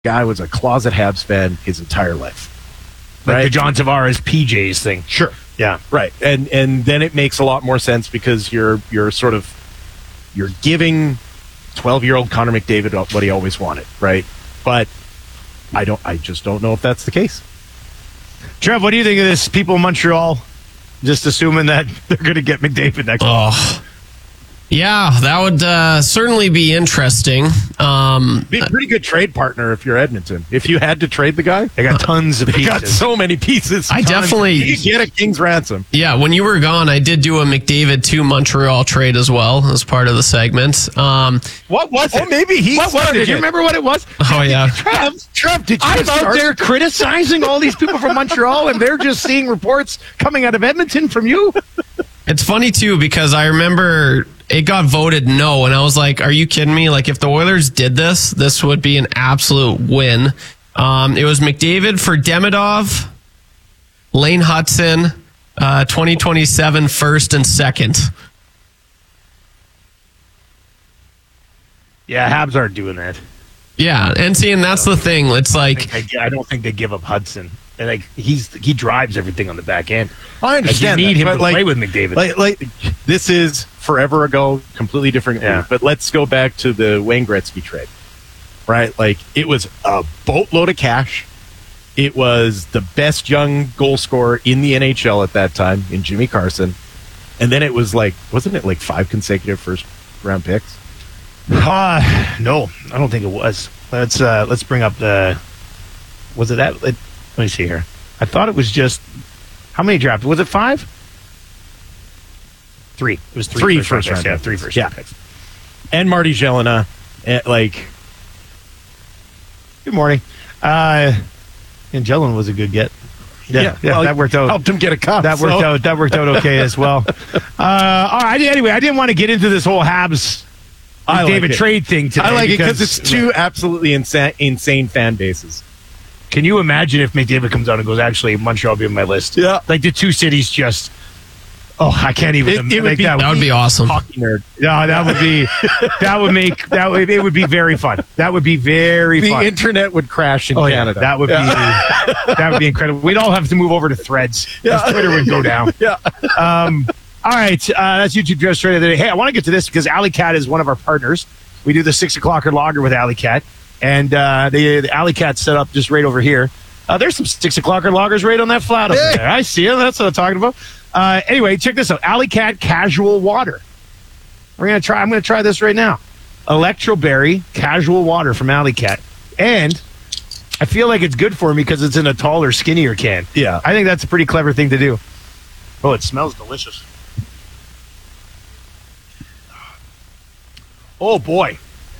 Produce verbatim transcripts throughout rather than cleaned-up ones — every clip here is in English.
guy was a closet Habs fan his entire life. Like right? the John Tavares P Js thing. Sure. Yeah. Right. And and then it makes a lot more sense because you're you're sort of you're giving twelve-year-old Connor McDavid what he always wanted, right? But I don't I just don't know if that's the case. Trev, what do you think of this? People in Montreal just assuming that they're going to get McDavid next Oh. month. Yeah, that would uh, certainly be interesting. Um, Be a pretty good trade partner if you're Edmonton. If you had to trade the guy, They got tons of they pieces. got so many pieces. I Tons. definitely- You could get a king's ransom. yeah, when you were gone, I did do a McDavid to Montreal trade as well as part of the segment. Um, What was it? Oh, maybe he What was it? started Do you it. remember what it was? oh, yeah. Trev, Trev, did you I'm out start? there criticizing all these people from Montreal, and they're just seeing reports coming out of Edmonton from you. It's funny, too, because I remember it got voted no, and I was like, are you kidding me? Like, if the Oilers did this, this would be an absolute win. Um, it was McDavid for Demidov, Lane Hudson, uh, twenty twenty-seven first and second. Yeah, Habs aren't doing that. Yeah, and see, and that's the thing. It's like, I, I don't think they give up Hudson. And like he's he drives everything on the back end. I understand. Like, you need that, him but to like, play with McDavid. Like, like this is forever ago, completely different. Yeah. League, but let's go back to the Wayne Gretzky trade, right? Like it was a boatload of cash. It was the best young goal scorer in the N H L at that time in Jimmy Carson, and then it was like, wasn't it like five consecutive first round picks? Uh, no, I don't think it was. Let's uh, let's bring up the. Was it that? Let, let me see here. I thought it was just how many drafted? Was it five? Three. It was three, Three first, first round round picks. Yeah, picks. three first Yeah. round picks. And Marty Jelena, eh, like Good morning. Uh, and Jelen was a good get. Yeah, yeah, well, that worked out. Helped him get a cup. That worked so- out. That worked out okay as well. Uh, all right. Anyway, I didn't want to get into this whole Habs I like David it. trade thing today. I like it because it's two absolutely insane, insane fan bases. Can you imagine if McDavid comes out and goes, actually, Montreal will be on my list? Yeah. Like the two cities just, oh, I can't even. It- it would like be- that. that would be awesome. Hockey nerd. No, that would be, that would make, that would, it would be very fun. That would be very The fun. internet would crash in Oh, yeah. Canada. That would be, that would be incredible. We'd all have to move over to Threads. Yeah. Twitter would go down. Yeah. Um, all right. Uh, that's YouTube Dress Straight of the Day. Hey, I want to get to this because Alley Cat is one of our partners. We do the six o'clocker logger with Alley Cat. And uh, the, the Alley Cat set up just right over here. Uh, there's some six o'clocker loggers right on that flat over Hey. there. I see it. That's what I'm talking about. Uh, anyway, check this out. Alley Cat Casual Water. We're gonna try. I'm gonna try this right now. Electroberry Casual Water from Alley Cat, and I feel like it's good for me because it's in a taller, skinnier can. Yeah. I think that's a pretty clever thing to do. Oh, it smells delicious. Oh boy.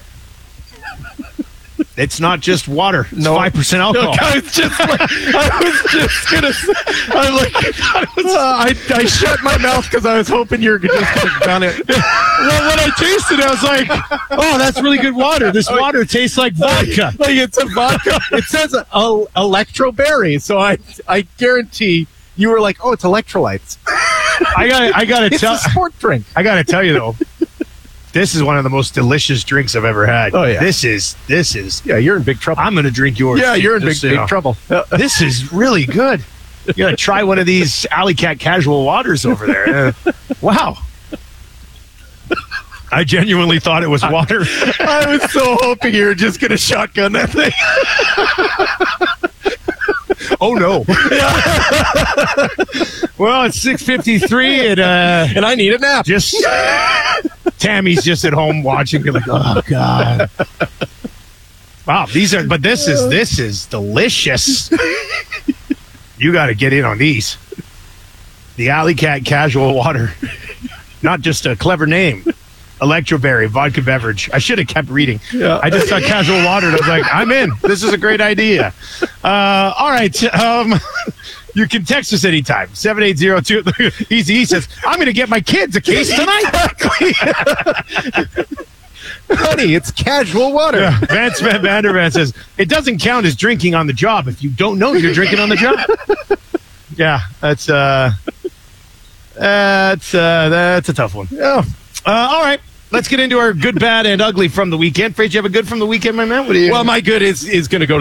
It's not just water. It's No. five percent alcohol. I was just like, I was just gonna say, I'm like, I, was, uh, I, I shut my mouth because I was hoping you were just gonna done it. Well, when I tasted it, I was like, "Oh, that's really good water. This water tastes like vodka." Like it's a vodka. It says uh, electroberry, so I, I guarantee you were like, oh, it's electrolytes. I got, I got to It's tell, a sport drink. I got to tell you though, this is one of the most delicious drinks I've ever had. Oh, yeah. This is, this is. Yeah, you're in big trouble. I'm going to drink yours. Yeah, you're in big, Just so you big know. trouble. This is really good. You got to try one of these Alley Cat Casual Waters over there. Uh, wow. I genuinely thought it was water. I was so hoping you were just gonna shotgun that thing. Oh no! Well, it's six fifty-three, and uh, And I need a nap. just Tammy's just at home watching. You're like, oh god! Wow, these are. But this is this is delicious. You got to get in on these. The Alley Cat Casual Water, not just a clever name. Electroberry vodka beverage. I should have kept reading. Yeah. I just saw casual water and I was like, I'm in. This is a great idea. Uh, all right. Um, you can text us anytime. seven eight zero two. Easy E says, I'm going to get my kids a case tonight. Honey, it's casual water. Yeah. Vance Van Vandervan says, it doesn't count as drinking on the job if you don't know you're drinking on the job. Yeah, that's uh, that's uh, that's a tough one. Yeah. Uh, all right. let's get into our good, bad, and ugly from the weekend. Fraser, you have a good from the weekend, my man? What do you? Well, my good is is going to go